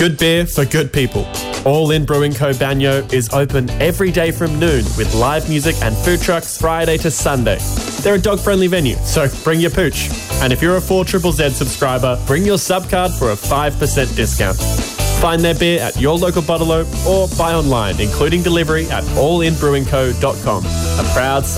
Good beer for good people. All In Brewing Co. Banyo is open every day from noon with live music and food trucks Friday to Sunday. They're a dog-friendly venue, so bring your pooch. And if you're a 4ZZZ subscriber, bring your sub card for a 5% discount. Find their beer at your local bottler or buy online, including delivery at allinbrewingco.com. A proud